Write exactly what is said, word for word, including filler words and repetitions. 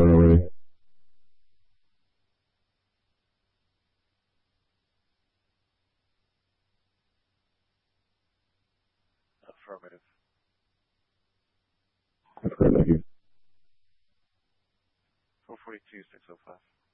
report already? Affirmative. That's great, thank you. four forty-two, six oh five.